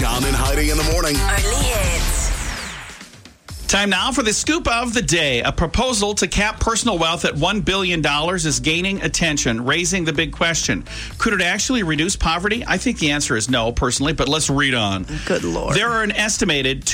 John and Heidi in the morning. Only hits. Time now for the scoop of the day. A proposal to cap personal wealth at $1 billion is gaining attention, raising the big question. Could it actually reduce poverty? I think the answer is no, personally, but let's read on. Good Lord. There are an estimated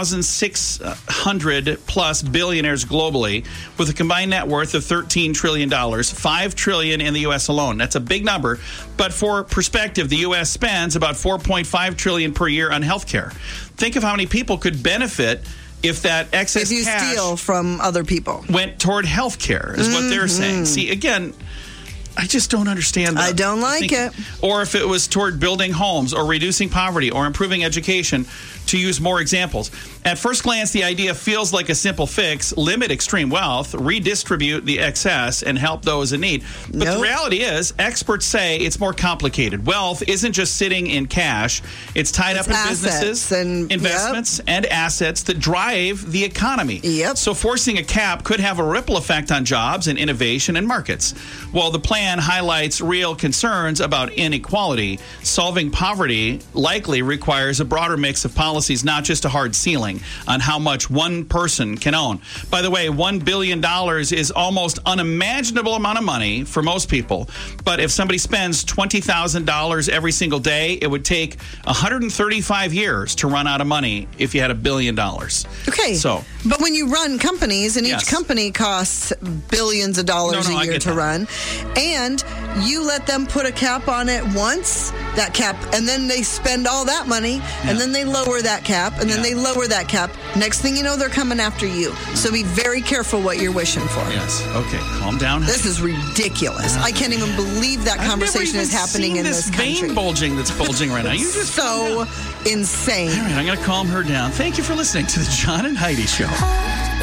2,600 plus billionaires globally with a combined net worth of $13 trillion, $5 trillion in the U.S. alone. That's a big number, but for perspective, the U.S. spends about $4.5 trillion per year on health care. Think of how many people could benefit if that excess if you cash steal from other people went toward health care, is what they're saying. See, again, I just don't understand that. I don't like it. Or if it was toward building homes or reducing poverty or improving education, to use more examples. At first glance, the idea feels like a simple fix: limit extreme wealth, redistribute the excess, and help those in need. But the reality is, experts say it's more complicated. Wealth isn't just sitting in cash. It's tied up in businesses, and investments, and assets that drive the economy. So forcing a cap could have a ripple effect on jobs and innovation and markets. While the plan highlights real concerns about inequality, solving poverty likely requires a broader mix of policies, not just a hard ceiling on how much one person can own. By the way, $1 billion is almost unimaginable amount of money for most people. But if somebody spends $20,000 every single day, it would take 135 years to run out of money if you had $1 billion. Okay. But when you run companies, and each company costs billions of dollars a year to run, and you let them put a cap on it once, that cap, and then they spend all that money, and then they lower that cap, and then they lower that cap. Next thing you know, they're coming after you. So be very careful what you're wishing for. Yes. Okay. Calm down. This is ridiculous. I can't even believe that conversation is happening in this country. Vein bulging that's bulging right now. You just so insane. All right, I'm going to calm her down. Thank you for listening to the John and Heidi Show.